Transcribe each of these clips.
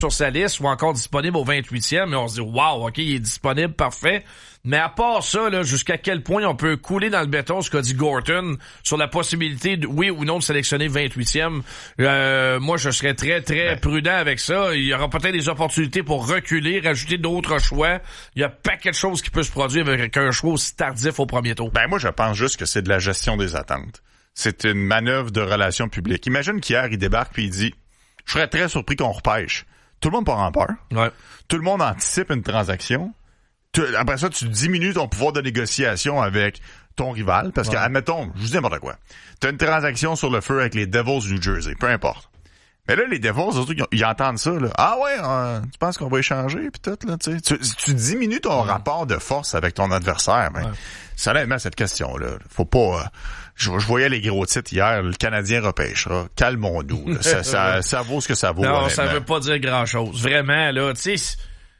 sur sa liste ou encore disponible au 28e, mais on se dit wow, OK, il est disponible, parfait. Mais à part ça, là, jusqu'à quel point on peut couler dans le béton ce qu'a dit Gorton sur la possibilité de, oui ou non, de sélectionner 28e, moi je serais très, très prudent avec ça. Il y aura peut-être des opportunités pour reculer, rajouter d'autres choix. Il y a pas quelque chose qui peut se produire avec un choix aussi tardif au premier tour. Moi je pense juste que c'est de la gestion des attentes. C'est une manœuvre de relations publiques. Imagine qu'hier, il débarque puis il dit « Je serais très surpris qu'on repêche. » Tout le monde part en peur. Ouais. Tout le monde anticipe une transaction. Après ça, tu diminues ton pouvoir de négociation avec ton rival. Parce que, admettons, je vous dis n'importe quoi. Tu as une transaction sur le feu avec les Devils du New Jersey. Peu importe. Mais là, les Devils, surtout, ils entendent ça. Là. Ah ouais, tu penses qu'on va échanger? Puis tout, là, tu diminues ton rapport de force avec ton adversaire. Ça, honnêtement, cette question-là, faut pas... Je voyais les gros titres hier. Le Canadien repêchera. Calmons-nous. Ça vaut ce que ça vaut. Non, honnêtement. ça veut pas dire grand-chose. Vraiment, là, tu sais...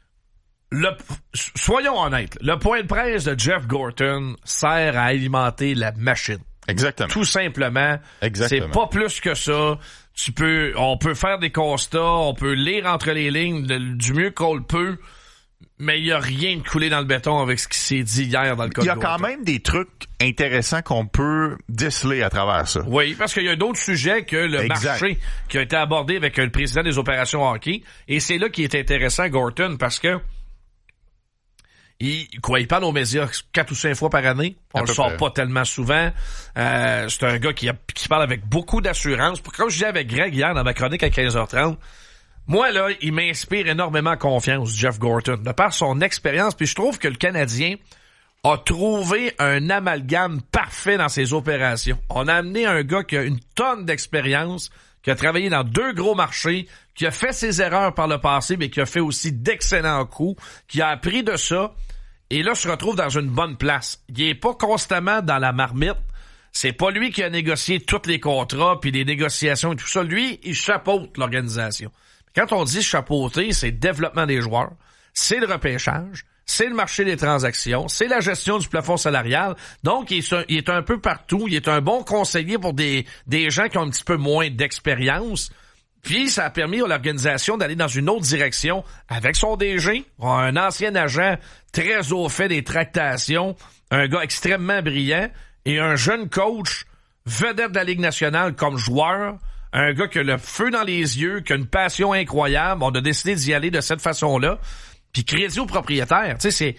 Soyons honnêtes, le point de presse de Jeff Gorton sert à alimenter la machine. Exactement. Tout simplement. Exactement. C'est pas plus que ça. On peut faire des constats, on peut lire entre les lignes du mieux qu'on le peut, mais il y a rien de coulé dans le béton avec ce qui s'est dit hier dans le cas de Gorton. Il y a quand même des trucs intéressants qu'on peut déceler à travers ça. Oui, parce qu'il y a d'autres sujets que le marché qui a été abordé avec le président des opérations hockey, et c'est là qui est intéressant, Gorton, parce que il parle aux médias 4 ou 5 fois par année. On le sort pas tellement souvent. C'est un gars qui parle avec beaucoup d'assurance. Comme je disais avec Greg hier dans ma chronique à 15h30, moi, là, il m'inspire énormément confiance, Jeff Gorton, de par son expérience. Puis je trouve que le Canadien a trouvé un amalgame parfait dans ses opérations. On a amené un gars qui a une tonne d'expérience, qui a travaillé dans 2 gros marchés, qui a fait ses erreurs par le passé, mais qui a fait aussi d'excellents coups, qui a appris de ça, et là se retrouve dans une bonne place. Il est pas constamment dans la marmite. C'est pas lui qui a négocié tous les contrats, puis les négociations et tout ça. Lui, il chapeaute l'organisation. Quand on dit chapeauter, c'est le développement des joueurs, c'est le repêchage, c'est le marché des transactions, c'est la gestion du plafond salarial. Donc, il est un peu partout. Il est un bon conseiller pour des gens qui ont un petit peu moins d'expérience. Puis, ça a permis à l'organisation d'aller dans une autre direction avec son DG, un ancien agent très au fait des tractations, un gars extrêmement brillant, et un jeune coach vedette de la Ligue nationale comme joueur, un gars qui a le feu dans les yeux, qui a une passion incroyable. On a décidé d'y aller de cette façon-là. Puis crédit aux propriétaires, tu sais,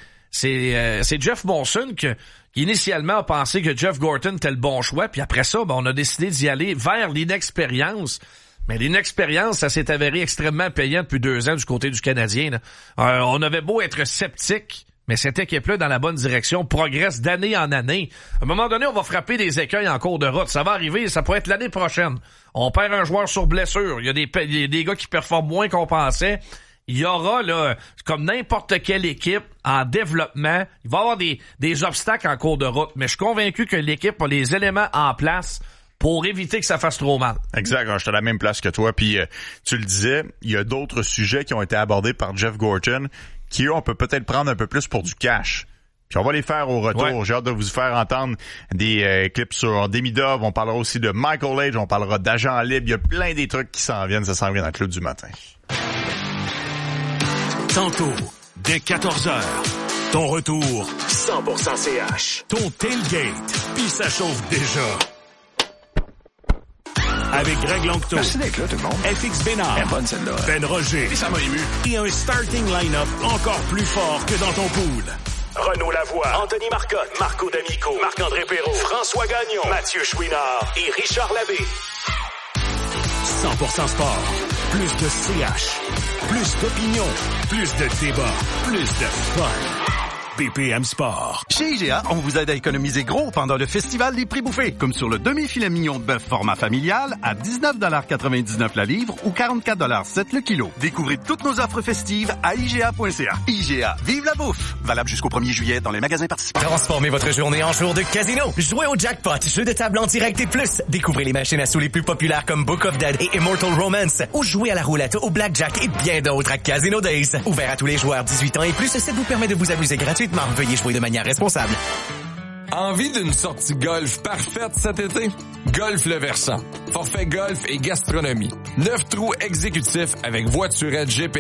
c'est Jeff Monson qui initialement a pensé que Jeff Gorton était le bon choix, puis après ça, on a décidé d'y aller vers l'inexpérience. Mais l'inexpérience, ça s'est avéré extrêmement payant depuis 2 ans du côté du Canadien. Là. On avait beau être sceptique, mais cette équipe-là, dans la bonne direction, progresse d'année en année. À un moment donné, on va frapper des écueils en cours de route. Ça va arriver, ça pourrait être l'année prochaine. On perd un joueur sur blessure. Il y a des gars qui performent moins qu'on pensait. Il y aura, là, comme n'importe quelle équipe en développement, il va y avoir des obstacles en cours de route. Mais je suis convaincu que l'équipe a les éléments en place pour éviter que ça fasse trop mal. Exact, je suis à la même place que toi. Puis tu le disais, il y a d'autres sujets qui ont été abordés par Jeff Gorton qui, eux, on peut peut-être prendre un peu plus pour du cash. Puis on va les faire au retour. Ouais. J'ai hâte de vous faire entendre des clips sur Demidov. On parlera aussi de Michael Age. On parlera d'agents libres. Il y a plein des trucs qui s'en viennent. Ça s'en vient dans le Club du matin. Tantôt, dès 14h, ton retour 100% CH. Ton tailgate, puis ça chauffe déjà. Avec Greg Langto. Merci d'être là, tout le monde. FX Bénard. Elle est bonne, celle-là. Ben Roger. Et ça m'a ému. Et un starting line-up encore plus fort que dans ton pool. Renaud Lavoie, Anthony Marcotte, Marco D'Amico, Marc-André Perrault, François Gagnon, Mathieu Chouinard et Richard Labbé. 100% sport. Plus de CH. Plus d'opinion. Plus de débat. Plus de fun. BPM Sport. Chez IGA, on vous aide à économiser gros pendant le festival des prix bouffés, comme sur le demi-filet mignon de bœuf format familial à 19,99$ la livre ou 44,7$ le kilo. Découvrez toutes nos offres festives à IGA.ca. IGA, vive la bouffe! Valable jusqu'au 1er juillet dans les magasins participants. Transformez votre journée en jour de casino. Jouez au jackpot, jeu de table en direct et plus. Découvrez les machines à sous les plus populaires comme Book of Dead et Immortal Romance. Ou jouez à la roulette, au blackjack et bien d'autres à Casino Days. Ouvert à tous les joueurs 18 ans et plus, ça vous permet de vous amuser gratuitement. Veuillez jouer de manière responsable. Envie d'une sortie golf parfaite cet été? Golf Le Versant. Forfait golf et gastronomie. 9 trous exécutifs avec voiturette GPS.